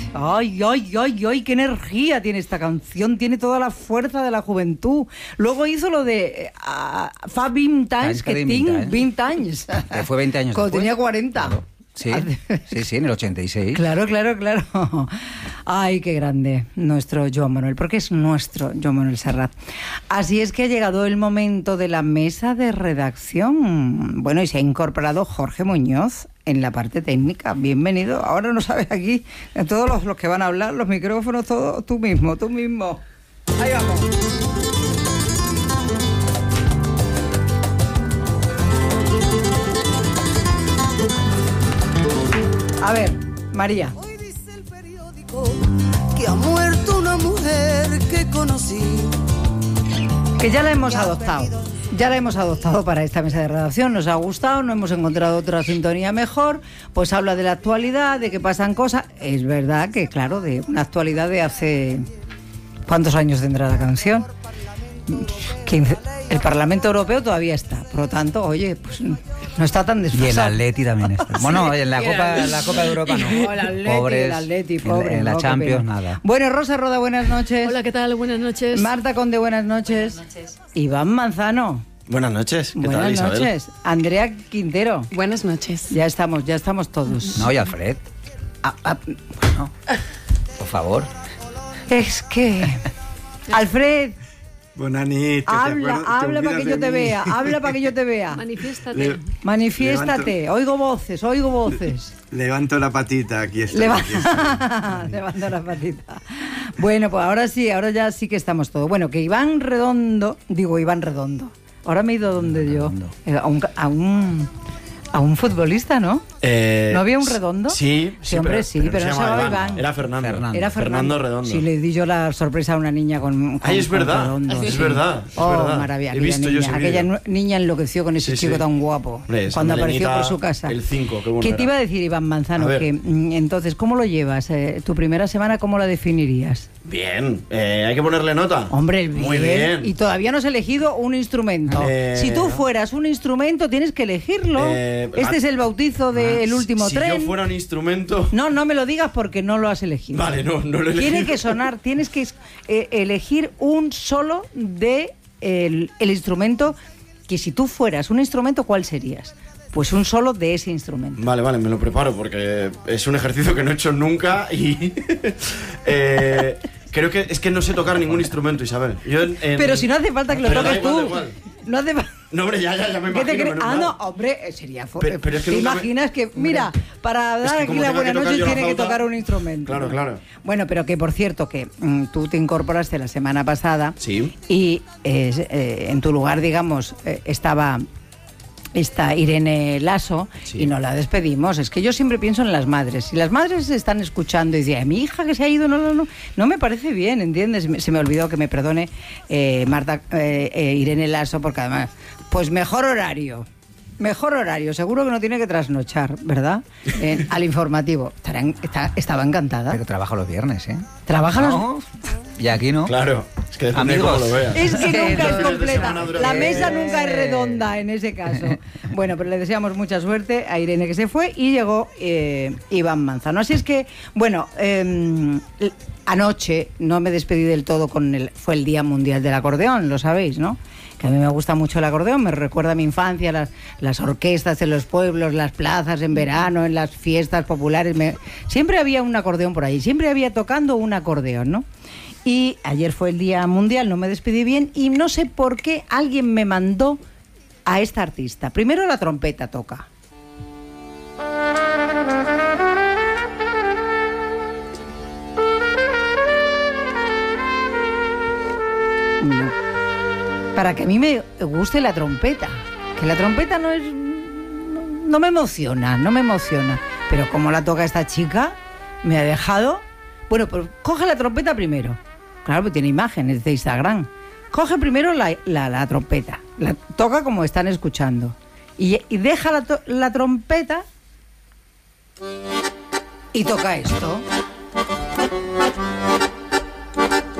Ay, ay, ay, ay, qué energía tiene esta canción, tiene toda la fuerza de la juventud. Luego hizo lo de Fa 20 anys, que tinc 20 anys. Que fue 20 años cuando después. tenía 40. Claro. Sí, en el 86. Claro. Ay, qué grande nuestro Joan Manuel, porque es nuestro Joan Manuel Serrat. Así es que ha llegado el momento de la mesa de redacción. Bueno, y se ha incorporado Jorge Muñoz en la parte técnica. Bienvenido. Ahora no sabes aquí, todos los que van a hablar, los micrófonos, todo tú mismo. Ahí vamos. A ver, María. Hoy dice el periódico que ha muerto una mujer que conocí. Que ya la hemos adoptado. Ya la hemos adoptado para esta mesa de redacción. Nos ha gustado, no hemos encontrado otra sintonía mejor. Pues habla de la actualidad, de que pasan cosas. Es verdad que, claro, de una actualidad de hace... ¿Cuántos años tendrá la canción? 15. El Parlamento Europeo todavía está. Por lo tanto, oye, pues no está tan desfasado. Y el Atleti también está. Bueno, en la Copa de Europa no. El Atleti, pobre. En la Champions, nada. Bueno, Rosa Roda, buenas noches. Hola, ¿qué tal? Buenas noches. Marta Conde, buenas noches. Buenas noches. Iván Manzano. Buenas noches. ¿Qué Buenas tal, Isabel? noches. Andrea Quintero. Buenas noches. Ya estamos todos. No, y Alfred. Bueno, por favor. Es que... Alfred, Buenas noches. habla para que yo te vea. Habla para que yo te vea. Manifiéstate. Manifiéstate. Oigo voces. Levanto la patita, aquí estoy. Levanta la patita. Bueno, pues ahora ya sí que estamos todos. Bueno, que Iván Redondo. Ahora me he ido donde yo. A un futbolista, ¿no? ¿No había un Redondo? Sí, hombre, pero no se llamaba Iván. Era Fernando. Era Fernando Redondo. Sí, le di yo la sorpresa a una niña con Ay, es verdad. Redondo, Es sí. verdad. Maravilla. He visto yo ese Aquella vídeo. niña enloqueció con ese chico tan guapo. Hombre, cuando apareció melenita, por su casa. el 5, qué bueno ¿Qué te iba a era. decir, Iván Manzano? A ver. Que entonces, ¿cómo lo llevas? ¿Tu primera semana cómo la definirías? Bien. ¿Hay que ponerle nota? Hombre, Muy bien. Y todavía no has elegido un instrumento. Si tú fueras un instrumento, tienes que elegirlo. Este es el bautizo del último si tren. Si yo fuera un instrumento... No me lo digas porque no lo has elegido. Vale, no lo he elegido. Tiene que sonar, tienes que elegir un solo de el instrumento, que si tú fueras un instrumento, ¿cuál serías? Pues un solo de ese instrumento. Vale, me lo preparo porque es un ejercicio que no he hecho nunca y... creo que es que no sé tocar ningún instrumento, Isabel. Pero si no hace falta que lo Pero toques da tú. igual. No hace falta. No, hombre, ya me ¿Qué te imagino. crees? No, hombre, sería... Pero es que ¿te nunca imaginas que, mira, para Es dar que aquí como la tenga buena que tocar noche yo la tiene que flauta- tocar un instrumento? Claro. Bueno, pero que por cierto, que tú te incorporaste la semana pasada. Sí. Y en tu lugar, digamos, está Irene Lasso, Sí. y no la despedimos. Es que yo siempre pienso en las madres. Si las madres se están escuchando y dicen, mi hija que se ha ido, no me parece bien, ¿entiendes? Se me olvidó, que me perdone Marta, Irene Lasso, porque además, pues mejor horario, seguro que no tiene que trasnochar, ¿verdad? Al informativo. Estaba encantada. Pero trabaja los viernes, ¿eh? ¿Trabaja los...? No, y aquí no. Claro, es que depende de cómo Amigos. lo veas. Es que nunca es Los fines de completa. semana dura- La mesa nunca es redonda en ese caso. Bueno, pero le deseamos mucha suerte a Irene, que se fue, y llegó Iván Manzano. Así es que, bueno, anoche no me despedí del todo fue el Día Mundial del Acordeón, lo sabéis, ¿no? Que a mí me gusta mucho el acordeón, me recuerda a mi infancia, las orquestas en los pueblos, las plazas en verano, en las fiestas populares. Siempre había un acordeón por ahí, siempre había tocando un acordeón, ¿no? Y ayer fue el Día Mundial, no me despedí bien, y no sé por qué alguien me mandó a esta artista. Primero la trompeta toca. No. Para que a mí me guste la trompeta. Que la trompeta no me emociona. Pero como la toca esta chica, me ha dejado... Bueno, pues coge la trompeta primero. Claro, porque tiene imágenes de Instagram. Coge primero la trompeta. La toca como están escuchando. Y deja la trompeta y toca esto.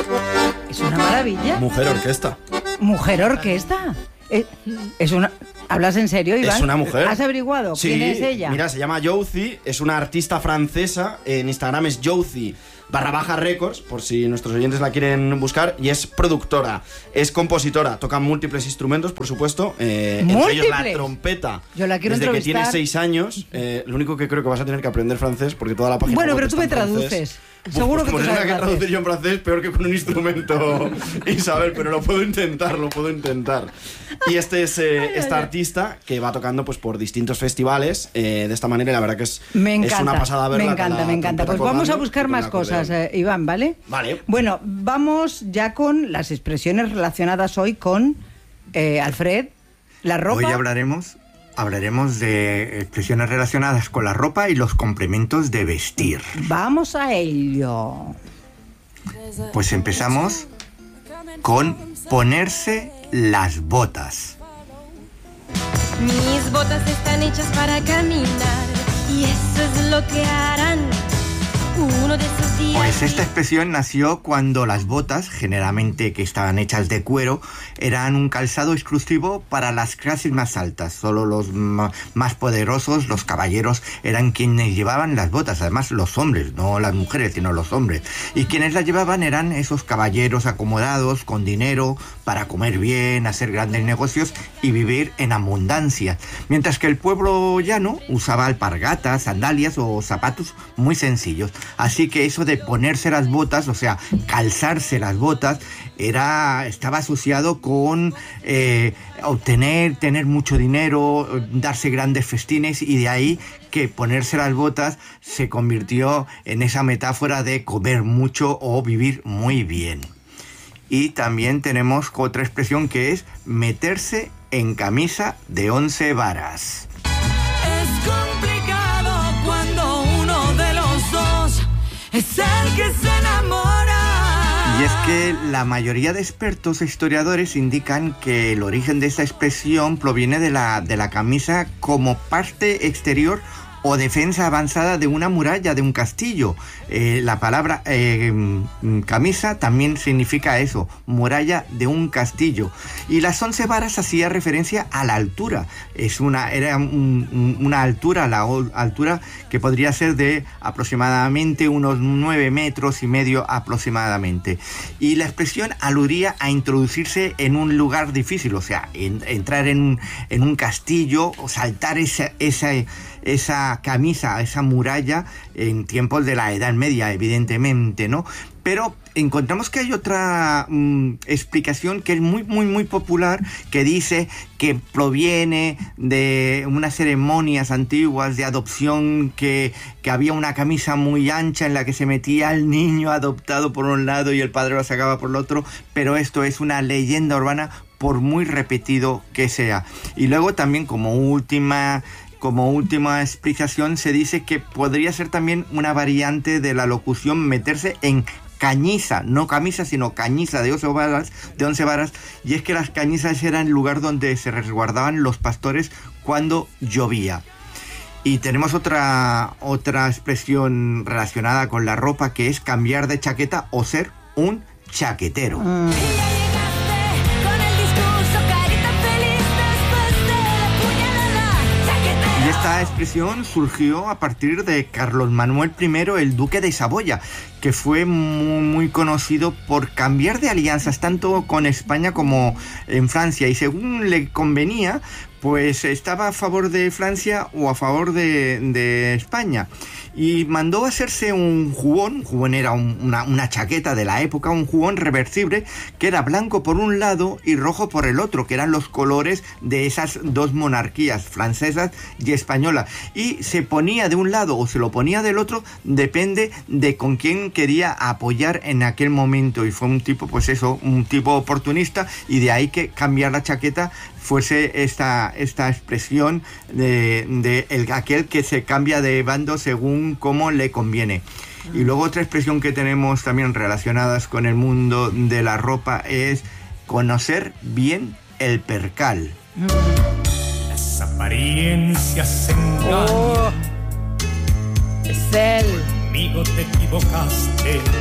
Es una maravilla. Mujer orquesta. Mujer orquesta. Es una... ¿Hablas en serio, Iván? Es una mujer. ¿Has averiguado Sí, quién es ella? Mira, se llama Jouzi, es una artista francesa. En Instagram es Jouzi_Records, por si nuestros oyentes la quieren buscar. Y es productora, es compositora, toca múltiples instrumentos, por supuesto. Entre ellos la trompeta. Yo la quiero desde que entrevistar. tiene 6 años. Lo único que creo que vas a tener que aprender francés, porque toda la página Bueno, web pero tú está me en francés. traduces. Uf, Seguro que como tú tenga sabes que traducir francés. yo en francés, peor que con un instrumento, Isabel, pero lo puedo intentar. Y esta artista que va tocando pues por distintos festivales de esta manera, y la verdad que es una pasada verla. Me encanta. Pues vamos a buscar más cosas, Iván, ¿vale? Vale. Bueno, vamos ya con las expresiones relacionadas hoy con Alfred, la ropa. Hoy hablaremos de expresiones relacionadas con la ropa y los complementos de vestir. Vamos a ello. Pues empezamos con ponerse las botas. Mis botas están hechas para caminar y eso es lo que harán uno de esos días. Pues esta expresión nació cuando las botas, generalmente que estaban hechas de cuero, eran un calzado exclusivo para las clases más altas. Solo los más poderosos, los caballeros, eran quienes llevaban las botas. Además, los hombres, no las mujeres, sino los hombres. Y quienes las llevaban eran esos caballeros acomodados, con dinero, para comer bien, hacer grandes negocios y vivir en abundancia. Mientras que el pueblo llano usaba alpargatas, sandalias o zapatos muy sencillos. Así que eso de ponerse las botas, o sea, calzarse las botas, estaba asociado con tener mucho dinero, darse grandes festines, y de ahí que ponerse las botas se convirtió en esa metáfora de comer mucho o vivir muy bien. Y también tenemos otra expresión que es meterse en camisa de 11 varas. Es complicado cuando uno de los dos es el que se enamora. Y es que la mayoría de expertos e historiadores indican que el origen de esta expresión proviene de la camisa como parte exterior o defensa avanzada de una muralla, de un castillo. La palabra camisa también significa eso, muralla de un castillo. Y las 11 varas hacía referencia a la altura. Era una altura, la altura que podría ser de aproximadamente unos 9,5 metros aproximadamente. Y la expresión aludía a introducirse en un lugar difícil, o sea, entrar en un castillo o saltar esa camisa, esa muralla en tiempos de la Edad Media, evidentemente, ¿no? Pero encontramos que hay otra explicación que es muy, muy, muy popular, que dice que proviene de unas ceremonias antiguas de adopción, que había una camisa muy ancha en la que se metía el niño adoptado por un lado y el padre lo sacaba por el otro, pero esto es una leyenda urbana por muy repetido que sea. Y luego también como última explicación se dice que podría ser también una variante de la locución meterse en cañiza, no camisa, sino cañiza de 11 varas, y es que las cañizas eran el lugar donde se resguardaban los pastores cuando llovía. Y tenemos otra expresión relacionada con la ropa, que es cambiar de chaqueta o ser un chaquetero. Y esta expresión surgió a partir de Carlos Manuel I, el duque de Saboya, que fue muy, muy conocido por cambiar de alianzas tanto con España como en Francia, y según le convenía, pues estaba a favor de Francia o a favor de España. Y mandó a hacerse un jubón. Un jubón era una chaqueta de la época, un jubón reversible que era blanco por un lado y rojo por el otro, que eran los colores de esas dos monarquías, francesas y española. Y se ponía de un lado o se lo ponía del otro, depende de con quién quería apoyar en aquel momento. Y fue un tipo, pues eso, un tipo oportunista, y de ahí que cambiar la chaqueta fuese esta expresión de aquel que se cambia de bando según cómo le conviene. Y luego otra expresión que tenemos también relacionadas con el mundo de la ropa es conocer bien el percal. Las apariencias engañan. Es él. Conmigo te equivocaste.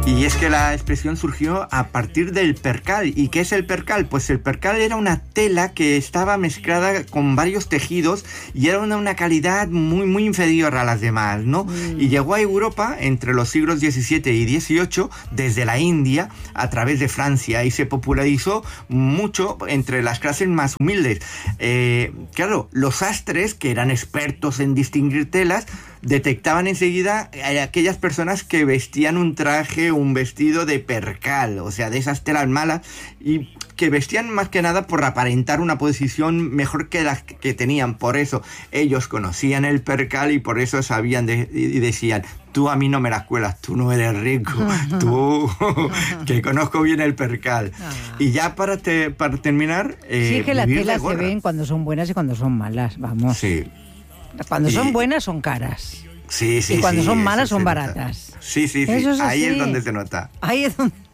Y es que la expresión surgió a partir del percal. ¿Y qué es el percal? Pues el percal era una tela que estaba mezclada con varios tejidos y era una calidad muy inferior a las demás, ¿no? Y llegó a Europa entre los siglos XVII y XVIII desde la India a través de Francia y se popularizó mucho entre las clases más humildes. Claro, los sastres, que eran expertos en distinguir telas, detectaban enseguida a aquellas personas que vestían un vestido de percal, o sea, de esas telas malas, y que vestían más que nada por aparentar una posición mejor que las que tenían. Por eso ellos conocían el percal y por eso sabían y decían: tú a mí no me las cuelas, tú no eres rico, tú que conozco bien el percal. Y ya para terminar, sí, que las vivir de telas se gorra. ven cuando son buenas y cuando son malas, vamos. Sí. Cuando son buenas son caras. Sí, y cuando son malas eso son se baratas. nota. Sí. Eso es Ahí así. es donde se nota. Ahí es donde...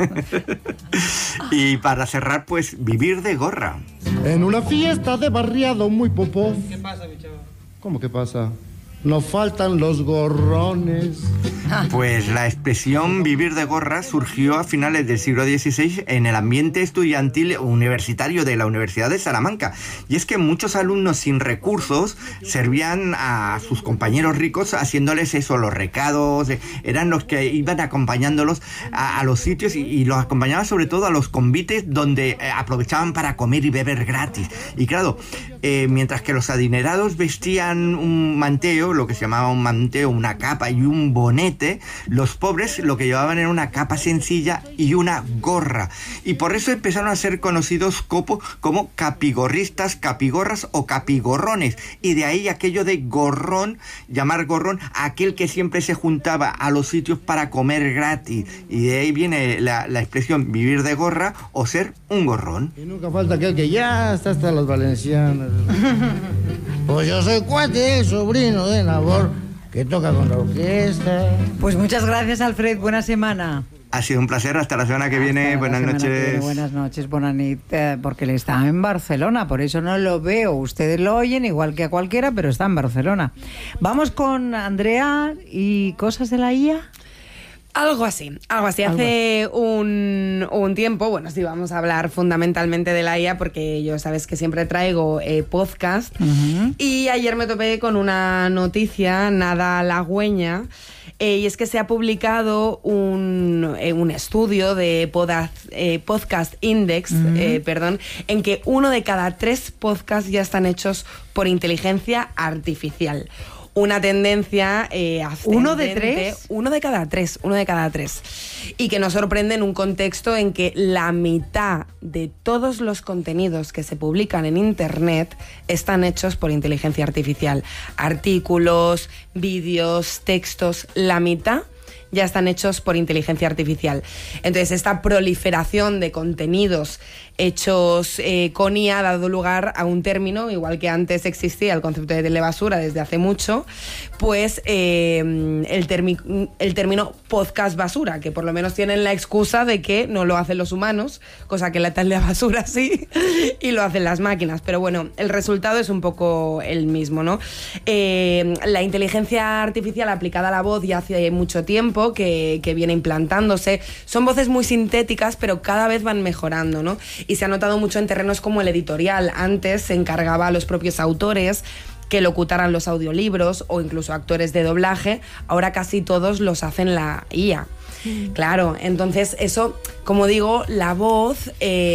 Y para cerrar, pues, vivir de gorra. En una fiesta de barriado muy popó. ¿Qué pasa, mi chavo? ¿Cómo que pasa? Nos faltan los gorrones. Pues la expresión vivir de gorra surgió a finales del siglo XVI en el ambiente estudiantil universitario de la Universidad de Salamanca. Y es que muchos alumnos sin recursos servían a sus compañeros ricos haciéndoles eso, los recados, eran los que iban acompañándolos a los sitios y los acompañaban sobre todo a los convites donde aprovechaban para comer y beber gratis. Y claro, mientras que los adinerados vestían un manteo, lo que se llamaba un manteo, una capa y un bonete, los pobres lo que llevaban era una capa sencilla y una gorra. Y por eso empezaron a ser conocidos como capigorristas, capigorras o capigorrones. Y de ahí aquello de gorrón, llamar gorrón a aquel que siempre se juntaba a los sitios para comer gratis. Y de ahí viene la expresión vivir de gorra o ser un gorrón. Y nunca falta aquel que ya está hasta los valencianos. Pues yo soy cuate, sobrino de Nabor, que toca con la orquesta. Pues muchas gracias, Alfred. Buena semana. Ha sido un placer. Hasta la semana que viene. Buenas noches. Buenas noches, buenas noches, porque él está en Barcelona, por eso no lo veo. Ustedes lo oyen igual que a cualquiera, pero está en Barcelona. Vamos con Andrea y cosas de la IA. Algo así. Hace un tiempo, bueno, sí, vamos a hablar fundamentalmente de la IA porque yo sabes que siempre traigo podcast. Y ayer me topé con una noticia nada halagüeña. Y es que se ha publicado un estudio de Podcast Index, en que 1 de cada 3 podcasts ya están hechos por inteligencia artificial. Una tendencia ascendente. ¿1 de 3? 1 de cada 3. Y que nos sorprende en un contexto en que la mitad de todos los contenidos que se publican en Internet están hechos por inteligencia artificial. Artículos, vídeos, textos, la mitad ya están hechos por inteligencia artificial. Entonces, esta proliferación de contenidos hechos con IA ha dado lugar a un término, igual que antes existía el concepto de telebasura desde hace mucho, pues el término podcast basura, que por lo menos tienen la excusa de que no lo hacen los humanos, cosa que la telebasura sí, y lo hacen las máquinas. Pero bueno, el resultado es un poco el mismo, ¿no? La inteligencia artificial aplicada a la voz ya hace mucho tiempo que viene implantándose. Son voces muy sintéticas, pero cada vez van mejorando, ¿no? Y se ha notado mucho en terrenos como el editorial. Antes se encargaba a los propios autores que locutaran los audiolibros o incluso actores de doblaje. Ahora casi todos los hacen la IA. Claro, entonces eso, como digo, la voz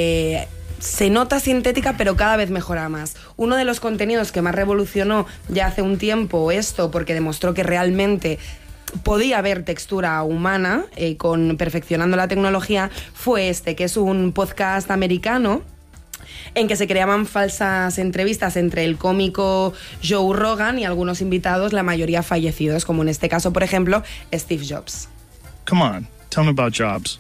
se nota sintética, pero cada vez mejora más. Uno de los contenidos que más revolucionó ya hace un tiempo esto, porque demostró que realmente podía haber textura humana perfeccionando la tecnología, fue que es un podcast americano en que se creaban falsas entrevistas entre el cómico Joe Rogan y algunos invitados, la mayoría fallecidos, como en este caso, por ejemplo, Steve Jobs. Come on, tell me about Jobs.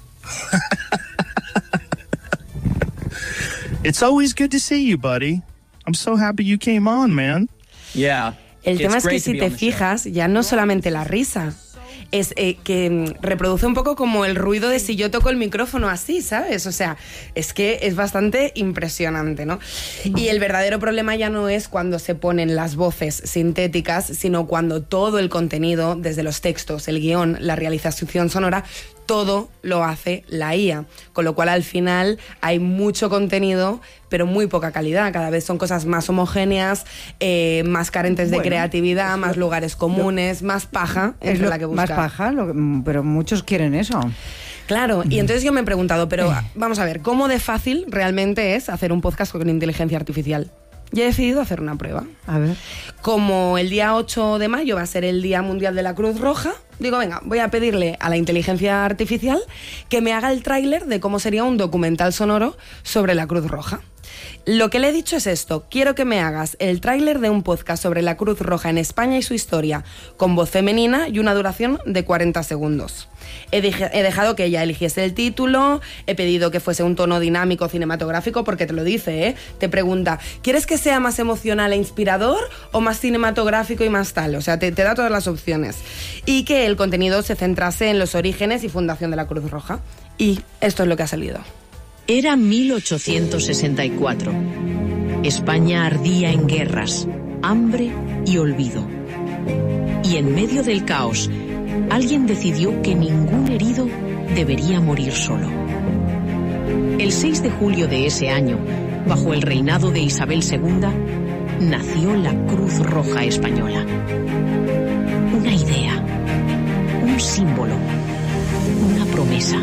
It's always good to see you, buddy. I'm so happy you came on, man. Yeah. El tema es que si te fijas, ya no solamente la risa, es que reproduce un poco como el ruido de si yo toco el micrófono así, ¿sabes? O sea, es que es bastante impresionante, ¿no? Y el verdadero problema ya no es cuando se ponen las voces sintéticas, sino cuando todo el contenido, desde los textos, el guión, la realización sonora, todo lo hace la IA, con lo cual al final hay mucho contenido, pero muy poca calidad. Cada vez son cosas más homogéneas, más carentes de creatividad, más lugares comunes, más paja entre la que buscar. Más paja, pero muchos quieren eso. Claro, y entonces yo me he preguntado, pero vamos a ver, ¿cómo de fácil realmente es hacer un podcast con inteligencia artificial? Y he decidido hacer una prueba. A ver. Como el día 8 de mayo va a ser el Día Mundial de la Cruz Roja, digo, venga, voy a pedirle a la inteligencia artificial que me haga el tráiler de cómo sería un documental sonoro sobre la Cruz Roja. Lo que le he dicho es esto: quiero que me hagas el tráiler de un podcast sobre la Cruz Roja en España y su historia, con voz femenina y una duración de 40 segundos. He dejado que ella eligiese el título, he pedido que fuese un tono dinámico cinematográfico, porque te lo dice, ¿eh? Te pregunta, ¿quieres que sea más emocional e inspirador o más cinematográfico y más tal? O sea, te da todas las opciones. Y que el contenido se centrase en los orígenes y fundación de la Cruz Roja. Y esto es lo que ha salido. Era 1864. España ardía en guerras, hambre y olvido. Y en medio del caos, alguien decidió que ningún herido debería morir solo. El 6 de julio de ese año, bajo el reinado de Isabel II, nació la Cruz Roja Española. Una idea, un símbolo, una promesa.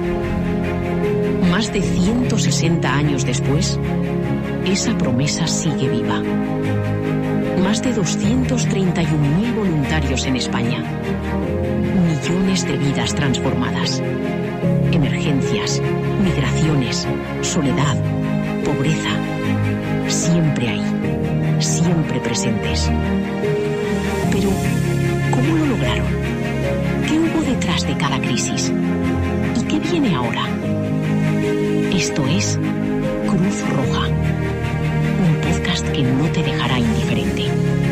Más de 160 años después, esa promesa sigue viva. Más de 231.000 voluntarios en España. Millones de vidas transformadas. Emergencias, migraciones, soledad, pobreza. Siempre ahí, siempre presentes. Pero, ¿cómo lo lograron? ¿Qué hubo detrás de cada crisis? ¿Y qué viene ahora? Esto es Cruz Roja, un podcast que no te dejará indiferente.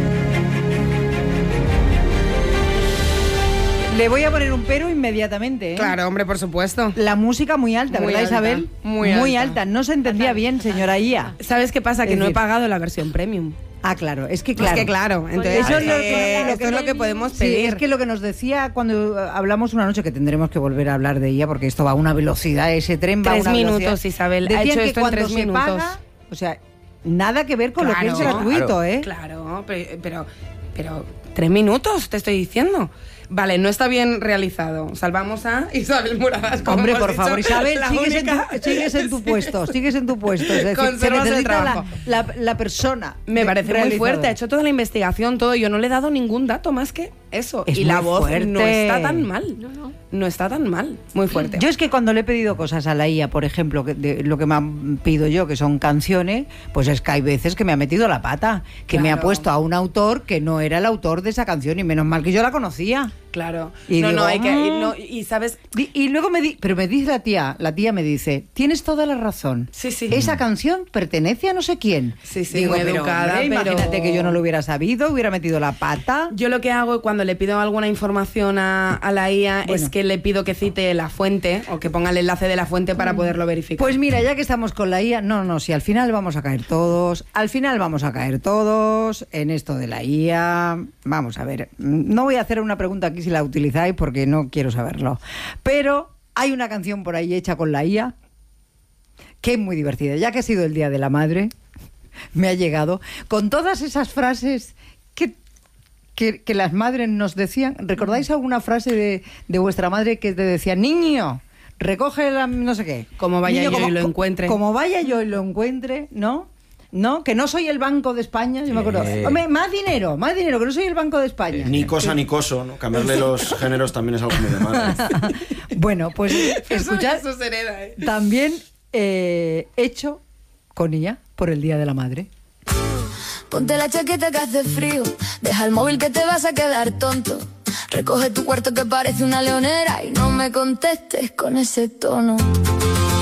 Le voy a poner un pero inmediatamente, ¿eh? Claro, hombre, por supuesto. La música muy alta, Muy ¿verdad, alta, Isabel? muy alta. No se entendía bien, señora Ia. ¿Sabes qué pasa? Que Es no he decir- pagado la versión premium. Ah, claro, es que claro. Es que claro, entonces Eso es lo esto es lo que podemos Sí, pedir. es que lo que nos decía cuando hablamos una noche, que tendremos que volver a hablar de ella, porque esto va a una velocidad, ese tren va a 3 una minutos, velocidad. Isabel. Ha Decían hecho que esto en cuando 3 se minutos. paga, o sea, nada que ver con lo que es gratuito, ¿eh? Claro, pero 3 minutos, te estoy diciendo. Vale, no está bien realizado. Salvamos a Isabel Muradas. como Hombre, hemos por dicho, favor, Isabel, la sigues única- en tu puesto, sigues en tu puesto. Es decir, se Conservas el necesita trabajo. la persona. Me parece muy realizadora. fuerte, ha hecho toda la investigación, todo. Yo no le he dado ningún dato más que eso. Es y la muy voz fuerte. no está tan mal. No está tan mal. Muy fuerte. Yo es que cuando le he pedido cosas a la IA, por ejemplo, lo que me pido yo, que son canciones, pues es que hay veces que me ha metido la pata, que me ha Claro. puesto a un autor que no era el autor de esa canción, y menos mal que yo la conocía. Claro. Y digo, hay que. Y sabes. Y luego pero me dice la tía me dice, tienes toda la razón. Sí, sí. Esa canción pertenece a no sé quién. Sí, sí, Digo, muy pero, educada, hombre, pero- imagínate que yo no lo hubiera sabido, hubiera metido la pata. Yo lo que hago cuando le pido alguna información a la IA Bueno. es que le pido que cite la fuente o que ponga el enlace de la fuente para poderlo verificar. Pues mira, ya que estamos con la IA, si al final vamos a caer todos, en esto de la IA. Vamos a ver, no voy a hacer una pregunta aquí si la utilizáis porque no quiero saberlo, pero hay una canción por ahí hecha con la IA que es muy divertida, ya que ha sido el Día de la Madre, me ha llegado, con todas esas frases que las madres nos decían. ¿Recordáis alguna frase de vuestra madre que te decía, niño, recoge la no sé qué? Como vaya Niño, yo y lo encuentre. Como vaya yo y lo encuentre, ¿no? ¿No? Que no soy el Banco de España, yo me acuerdo. Hombre, más dinero, que no soy el Banco de España. Ni cosa ni coso, ¿no? Cambiarle los géneros también es algo muy de madre. Bueno, pues escuchad, Eso se hereda, ¿eh? también hecho con ella por el Día de la Madre. Ponte la chaqueta que hace frío, deja el móvil que te vas a quedar tonto. Recoge tu cuarto que parece una leonera y no me contestes con ese tono.